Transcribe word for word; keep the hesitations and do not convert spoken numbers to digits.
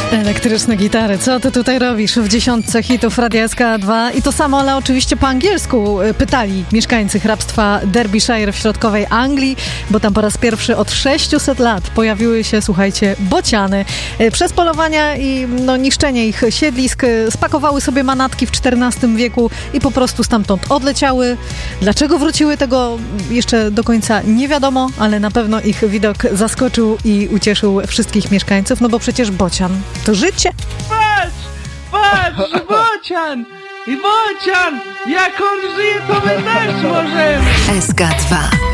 Elektryczne gitary, co ty tutaj robisz w dziesiątce hitów Radia S K dwa? I to samo, ale oczywiście po angielsku pytali mieszkańcy hrabstwa Derbyshire w środkowej Anglii, bo tam po raz pierwszy od sześciuset lat pojawiły się, słuchajcie, bociany. Przez polowania i no, niszczenie ich siedlisk spakowały sobie manatki w czternastym wieku i po prostu stamtąd odleciały. Dlaczego wróciły, tego jeszcze do końca nie wiadomo, ale na pewno ich widok zaskoczył i ucieszył wszystkich mieszkańców, no bo przecież bocian to życie. Patrz! Patrz! Bocian! I bocian! Jak on żyje, to my też możemy! S K dwa.